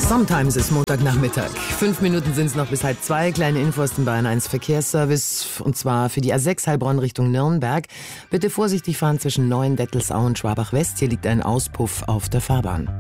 Sometimes ist Montagnachmittag. 5 Minuten sind es noch bis 1:30. Kleine Infos im Bayern 1 Verkehrsservice. Und zwar für die A6 Heilbronn Richtung Nürnberg. Bitte vorsichtig fahren zwischen Neuendettelsau und Schwabach West. Hier liegt ein Auspuff auf der Fahrbahn.